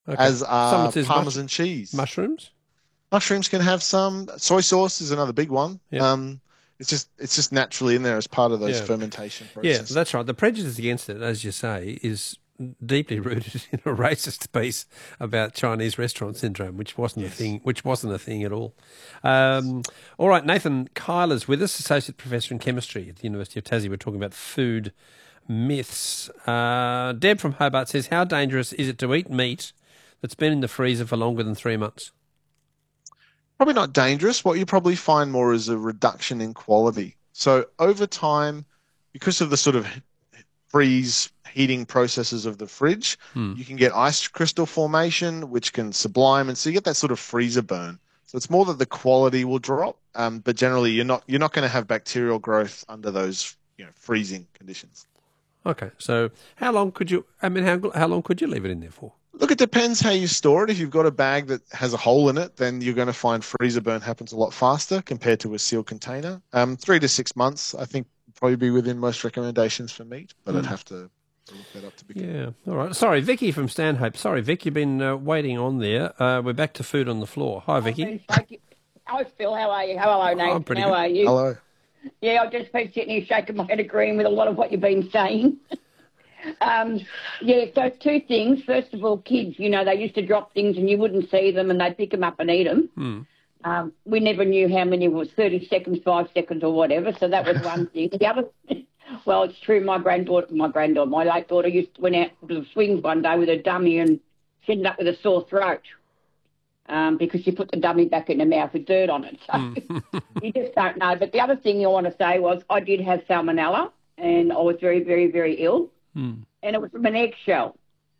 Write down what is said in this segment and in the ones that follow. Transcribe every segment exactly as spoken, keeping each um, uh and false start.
Okay. as Someone are says mush- Parmesan cheese. mushrooms. Mushrooms can have some. Soy sauce is another big one. Yep. Um, it's just it's just naturally in there as part of those Yeah. fermentation Yeah, processes. that's right. The prejudice against it, as you say, is deeply rooted in a racist piece about Chinese restaurant syndrome, which wasn't Yes. a thing. Which wasn't a thing at all. Um, all right, Nathan Kyler's with us, associate professor in chemistry at the University of Tassie. We're talking about food myths. Uh, Deb from Hobart says, "How dangerous is it to eat meat that's been in the freezer for longer than three months?" Probably not dangerous. What you probably find more is a reduction in quality. So over time, because of the sort of freeze heating processes of the fridge, Hmm. you can get ice crystal formation, which can sublime, and so you get that sort of freezer burn. So it's more that the quality will drop, um, but generally you're not you're not going to have bacterial growth under those you know freezing conditions. Okay, so how long could you? I mean, how how long could you leave it in there for? Look, it depends how you store it. If you've got a bag that has a hole in it, then you're going to find freezer burn happens a lot faster compared to a sealed container. Um, three to six months, I think, would probably be within most recommendations for meat, but I'd have to, to look that up to be clear. Yeah, all right. Sorry, Vicky from Stanhope. Sorry, Vic, you've been uh, waiting on there. Uh, we're back to food on the floor. Hi, Vicky. Hi, Phil. How are you? Hello, Nathan. I'm pretty How good. are you? Hello. Yeah, I've just been sitting here shaking my head, agreeing with a lot of what you've been saying. um, yeah, so two things. First of all, kids, you know, they used to drop things and you wouldn't see them and they'd pick them up and eat them. Hmm. Um, we never knew how many it was, thirty seconds, five seconds or whatever, so that was one thing. The other, well, it's true, my granddaughter, my granddaughter, my late daughter used to, went out to the swings one day with a dummy and she ended up with a sore throat. Um, because she put the dummy back in her mouth with dirt on it. So you just don't know. But the other thing I want to say was I did have salmonella and I was very, very, very ill. Hmm. And it was from an eggshell,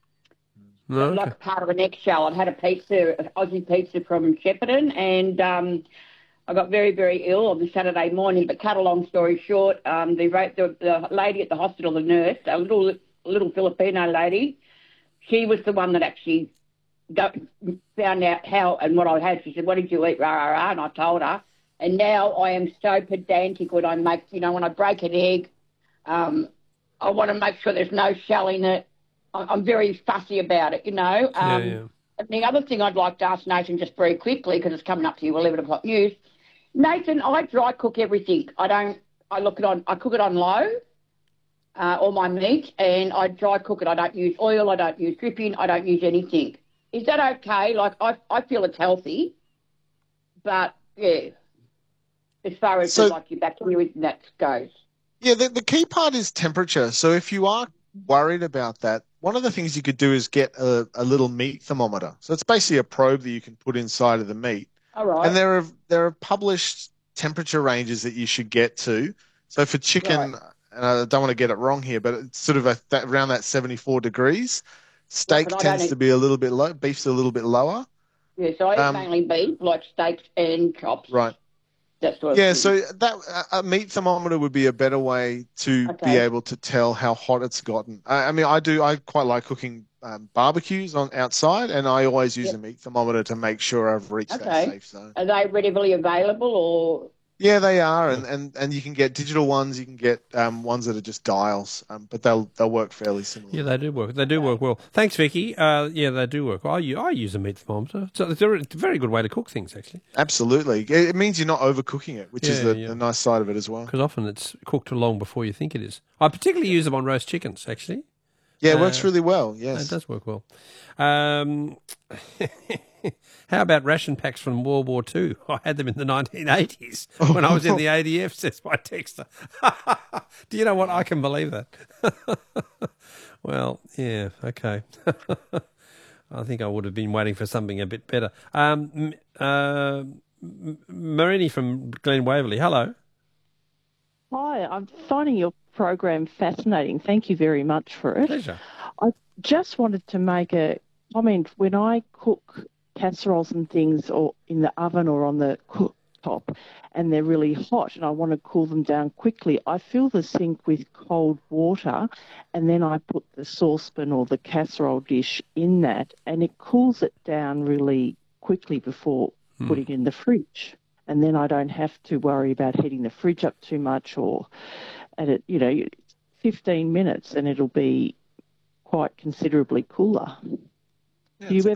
No, okay. like part of an eggshell. I'd had a pizza, an Aussie pizza from Shepparton, and um, I got very, very ill on the Saturday morning. But cut a long story short, um, the, the, the lady at the hospital, the nurse, a little, little Filipino lady, she was the one that actually Go, found out how and what I had. She said, "What did you eat?" Rah, rah, rah, and I told her. And now I am so pedantic when I make, you know, when I break an egg, um, I want to make sure there's no shell in it. I'm very fussy about it, you know. Um, Yeah, yeah. And the other thing I'd like to ask Nathan just very quickly, because it's coming up to you, eleven o'clock news. Nathan, I dry cook everything. I don't, I look it on, I cook it on low, uh, all my meat, and I dry cook it. I don't use oil, I don't use dripping, I don't use anything. Is that okay? Like, I I feel it's healthy, but, yeah, as far as, So- the, like, your bacteria and that goes. Yeah, the, the key part is temperature. So if you are worried about that, one of the things you could do is get a, a little meat thermometer. So it's basically a probe that you can put inside of the meat. All right. And there are there are published temperature ranges that you should get to. So for chicken, Right. and I don't want to get it wrong here, but it's sort of a, that, around that seventy-four degrees. Steak but I don't tends eat- to be a little bit low. Beef's a little bit lower. Yeah, so I eat Um, mainly beef, like steaks and chops. Right. That sort of Yeah, thing. so that a a meat thermometer would be a better way to be Okay. able to tell how hot it's gotten. I, I mean, I do. I quite like cooking um, barbecues on outside, and I always use Yep. a meat thermometer to make sure I've reached that Okay. safe zone. Are they readily available or... Yeah, they are, and, and, and you can get digital ones. You can get um, ones that are just dials, um, but they'll they'll work fairly similar. Yeah, they do work. They do work well. Thanks, Vicky. Uh, yeah, they do work. I, u- I use a meat thermometer. So it's a it's a very good way to cook things, actually, Absolutely, it it means you're not overcooking it, which is Yeah, the, yeah. the nice side of it as well. because often it's cooked long before you think it is. I particularly use them on roast chickens, actually. Yeah, it works Uh, really well. It Yes. does work well. Um, how about ration packs from World War Two? I had them in the nineteen eighties when I was in the A D F, says my texter. Do you know what? I can believe that. Well, yeah, okay. I think I would have been waiting for something a bit better. Um, m- uh, M- Marini from Glen Waverley, hello. Hi, I'm finding your program fascinating. Thank you very much for it. Pleasure. I just wanted to make a comment. When I cook casseroles and things or in the oven or on the cooktop and they're really hot and I want to cool them down quickly, I fill the sink with cold water and then I put the saucepan or the casserole dish in that and it cools it down really quickly before Hmm. putting it in the fridge. And then I don't have to worry about heating the fridge up too much or at it, you know, fifteen minutes and it'll be quite considerably cooler. Yeah, Do you it's a